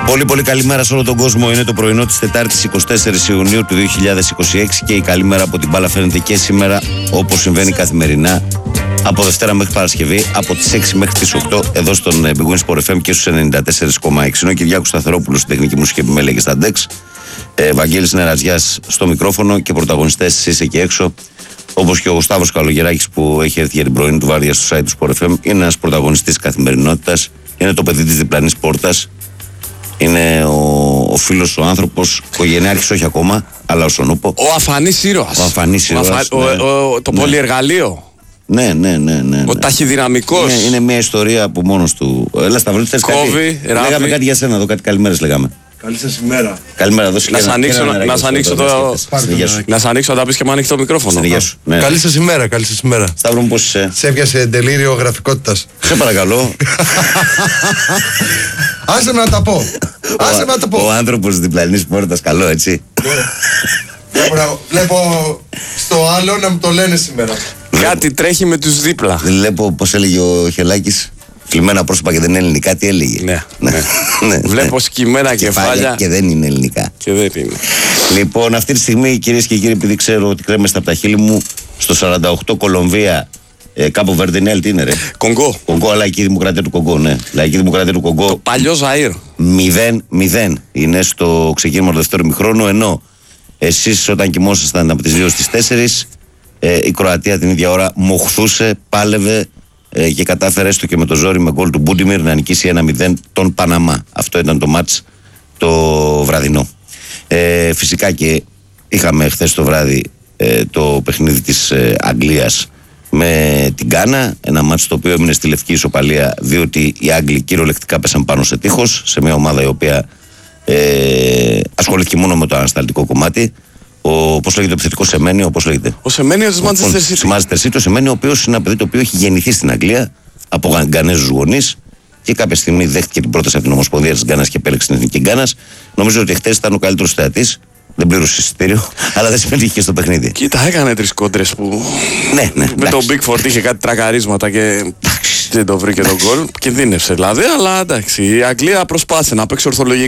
Πολύ πολύ καλημέρα σε όλο τον κόσμο. Είναι το πρωινό της Τετάρτης 24 Ιουνίου του 2026 και η καλή μέρα από την μπάλα φαίνεται και σήμερα, όπως συμβαίνει καθημερινά από Δευτέρα μέχρι Παρασκευή, από τις 6 μέχρι τις 8 εδώ στον Big Win Sport FM και στους 94,6. Είναι ο Κυριάκος Σταθερόπουλος στην τεχνική μουσική επιμέλεια και στα DEX. Βαγγέλης Νεραζιάς στο μικρόφωνο και πρωταγωνιστές εσείς εκεί έξω. Όπως και ο Γουστάβος Καλογεράκης που έχει έρθει για την πρωινή του βάρδια στο site του Sport FM. Είναι ένας πρωταγωνιστής καθημερινότητας. Είναι το παιδί της διπλανής πόρτας. Είναι ο φίλος, ο άνθρωπος, ο γεννάρχης όχι ακόμα, αλλά ο Σονούπο. Ο αφανής ήρωας. Ο αφανής ήρωας. Το πολυεργαλείο. Ναι. Ο ταχυδυναμικός. Είναι μια ιστορία που μόνος του. Έλα Σταυρό, θες κάτι? Λέγαμε κάτι για σένα εδώ, κάτι καλημέρες λέγαμε. Καλή σας ημέρα. Καλημέρα, δώσε Να σ' ανοίξω το. Να σ' ανοίξω να πεις και μου ανοίξει το μικρόφωνο. Στην υγεία σου. Ναι. Καλή σας ημέρα, καλή σας ημέρα. Σταύρο μου, πώς είσαι? Σε έπιασε τελείριο γραφικότητας. Σε παρακαλώ. Άσε με να τα πω. Άσε με να τα πω. Ο άνθρωπος της διπλανής πόρτας, καλό έτσι. Βλέπω στο άλλο να μου το λένε σήμερα. Κάτι τρέχει με τους δίπλα. Βλέπω πώς έλεγε ο Χελάκης. Κλειμμένα πρόσωπα και δεν είναι ελληνικά, τι έλεγε? Ναι. Βλέπω σκυμμένα κεφάλια και δεν είναι ελληνικά. Και δεν είναι. Λοιπόν, αυτή τη στιγμή, κυρίες και κύριοι, επειδή ξέρω ότι κρέμεστε από τα χείλη μου, στο 48 Κολομβία, Κάπο Βερντινέλ, τι είναι ρε? Κονγκό, Λαϊκή Δημοκρατία του Κονγκό, ναι. Λαϊκή Δημοκρατία του Κονγκό. Το παλιό Ζαΐρ. 0-0 είναι στο ξεκίνημα του δεύτερου ημιχρόνου, ενώ εσείς όταν κοιμόσασταν από τις 2 στις 4, η Κροατία την ίδια ώρα μοχθούσε, πάλευε και κατάφερε έστω και με το ζόρι με γκολ του Μπούντιμιρ να νικήσει 1-0 τον Παναμά. Αυτό ήταν το μάτς το βραδινό. Φυσικά και είχαμε χθες το βράδυ το παιχνίδι της Αγγλίας με την Γκάνα, ένα μάτς το οποίο έμεινε στη λευκή ισοπαλία, διότι οι Άγγλοι κυριολεκτικά πέσαν πάνω σε τείχος, σε μια ομάδα η οποία ασχολήθηκε μόνο με το ανασταλτικό κομμάτι. Πώς λέγεται το επιθετικό Σεμένιο, πώς λέγεται? Ο Σεμένιο της Manchester City. Ο Σεμένιο, ο οποίος είναι ένα παιδί το οποίο έχει γεννηθεί στην Αγγλία από Γκανέζους γονείς και κάποια στιγμή δέχτηκε την πρόταση από την Ομοσπονδία της Γκάνας και επέλεξε την Εθνική Γκάνας. Νομίζω ότι χτες ήταν ο καλύτερος θεατής. Δεν πλήρωσε εισιτήριο, αλλά δεν συμμετείχε και στο παιχνίδι. Κοίτα, έκανε 3 κόντρες που. Ναι. Με τον Bigford είχε κάτι τρακαρίσματα και δεν το βρήκε τον γκολ. Κινδύνευσε δηλαδή, αλλά εντάξει. Η Αγγλία προσπάθησε να παίξει ορθολογικά.